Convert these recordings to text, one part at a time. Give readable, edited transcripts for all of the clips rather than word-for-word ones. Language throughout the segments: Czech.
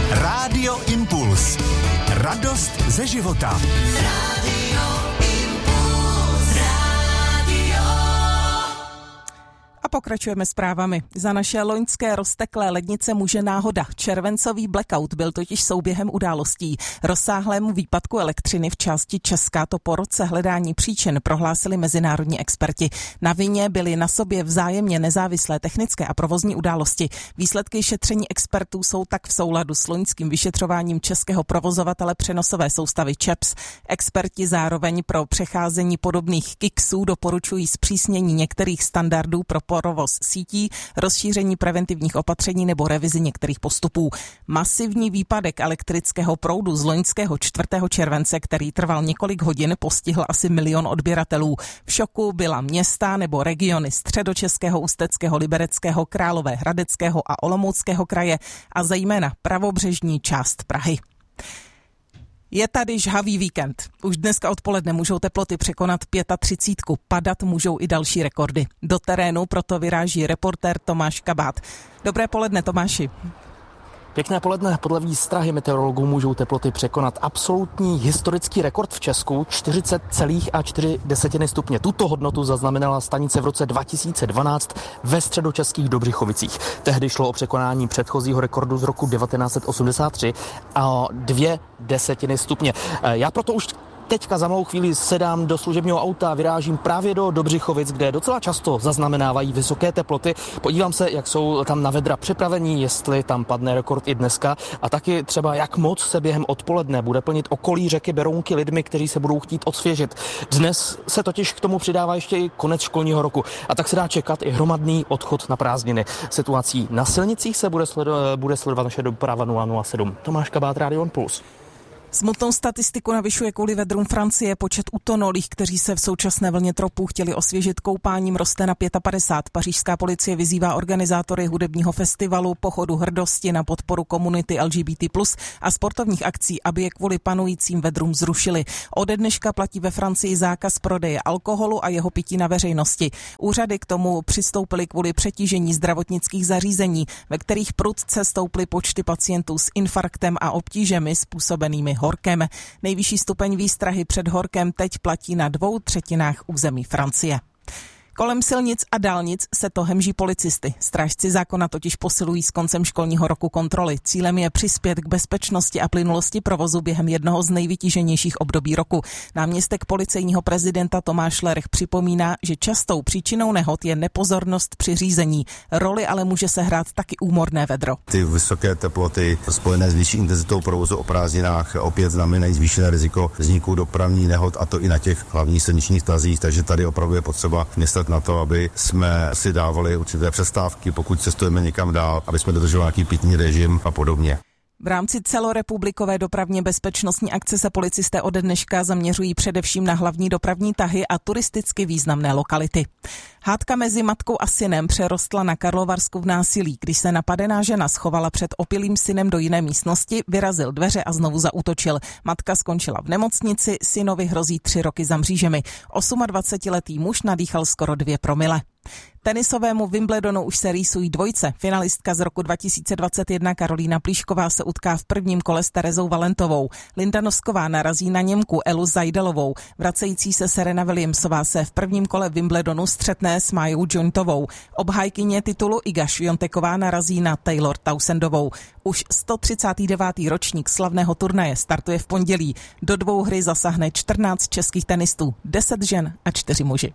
Rádio Impuls. Radost ze života. A pokračujeme zprávami. Za naše loňské rozteklé lednice může náhoda. Červencový blackout byl totiž souběhem událostí. Rozsáhlému výpadku elektřiny v části Česka to po roce hledání příčin prohlásili mezinárodní experti. Na vině byly na sobě vzájemně nezávislé technické a provozní události. Výsledky šetření expertů jsou tak v souladu s loňským vyšetřováním českého provozovatele přenosové soustavy ČEPS. Experti zároveň pro přecházení podobných kiksů doporučují zpřísnění některých standardů pro provoz sítí, rozšíření preventivních opatření nebo revizi některých postupů. Masivní výpadek elektrického proudu z loňského 4. července, který trval několik hodin, postihl asi 1 milion odběratelů. V šoku byla města nebo regiony Středočeského, Ústeckého, Libereckého, Královéhradeckého a Olomouckého kraje a zejména pravobřežní část Prahy. Je tady žhavý víkend. Už dneska odpoledne můžou teploty překonat 35, padat můžou i další rekordy. Do terénu proto vyráží reportér Tomáš Kabát. Dobré poledne, Tomáši. Pěkné poledne. Podle výstrahy meteorologů můžou teploty překonat absolutní historický rekord v Česku 40,4 stupně. Tuto hodnotu zaznamenala stanice v roce 2012 ve středočeských Dobřichovicích. Tehdy šlo o překonání předchozího rekordu z roku 1983 a 0,2 stupně. Já proto už teďka za malou chvíli sedám do služebního auta, vyrážím právě do Dobřichovic, kde docela často zaznamenávají vysoké teploty. Podívám se, jak jsou tam na vedra připravení, jestli tam padne rekord i dneska a taky třeba jak moc se během odpoledne bude plnit okolí řeky Berounky lidmi, kteří se budou chtít osvěžit. Dnes se totiž k tomu přidává ještě i konec školního roku a tak se dá čekat i hromadný odchod na prázdniny. Situací na silnicích se bude sledovat naše doprava 007. Tomáš Kabát, Rádio Impuls. Smutnou statistiku navyšuje kvůli vedrům Francie. Počet utonulých, kteří se v současné vlně tropů chtěli osvěžit koupáním, roste na 55. Pařížská policie vyzývá organizátory hudebního festivalu Pochodu hrdosti na podporu komunity LGBT+ a sportovních akcí, aby je kvůli panujícím vedrům zrušili. Ode dneška platí ve Francii zákaz prodeje alkoholu a jeho pití na veřejnosti. Úřady k tomu přistoupily kvůli přetížení zdravotnických zařízení, ve kterých prudce stouply počty pacientů s infarktem a obtížemi způsobenými horkem. Nejvyšší stupeň výstrahy před horkem teď platí na 2/3 území Francie. Kolem silnic a dálnic se to hemží policisty. Strážci zákona totiž posilují s koncem školního roku kontroly. Cílem je přispět k bezpečnosti a plynulosti provozu během jednoho z nejvytíženějších období roku. Náměstek policejního prezidenta Tomáš Lerch připomíná, že častou příčinou nehod je nepozornost při řízení. Roli ale může sehrát taky úmorné vedro. Ty vysoké teploty spojené s vyšší intenzitou provozu o prázdninách opět znamenají zvýšené riziko vzniku dopravních nehod, a to i na těch hlavních silničních tazích, takže tady opravdu je potřeba myslet na to, aby jsme si dávali určité přestávky, pokud cestujeme někam dál, aby jsme dodržovali nějaký pitný režim a podobně. V rámci celorepublikové dopravně bezpečnostní akce se policisté ode dneška zaměřují především na hlavní dopravní tahy a turisticky významné lokality. Hádka mezi matkou a synem přerostla na Karlovarsku v násilí. Když se napadená žena schovala před opilým synem do jiné místnosti, vyrazil dveře a znovu zaútočil. Matka skončila v nemocnici, synovi hrozí 3 roky za mřížemi. 28letý muž nadýchal skoro 2 promile. Tenisovému Wimbledonu už se rýsují dvojce. Finalistka z roku 2021 Karolína Plíšková se utká v prvním kole s Terezou Valentovou. Linda Nosková narazí na Němku Elu Zajdelovou. Vracející se Serena Williamsová se v prvním kole Wimbledonu střetne s Májou Jointovou. Obhájkyně titulu Iga Swiateková narazí na Taylor Townsendovou. Už 139. ročník slavného turnaje startuje v pondělí. Do 2 hry zasáhne 14 českých tenistů, 10 žen a 4 muži.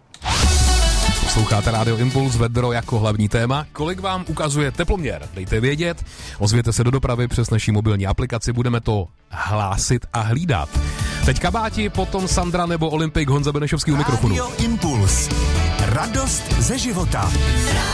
Posloucháte Rádio Impuls, vedro jako hlavní téma. Kolik vám ukazuje teploměr? Dejte vědět, ozvěte se do dopravy přes naší mobilní aplikaci, budeme to hlásit a hlídat. Teď Kabáti, potom Sandra nebo Olympik, Honza Benešovský u mikrofonu. Rádio Impuls. Radost ze života.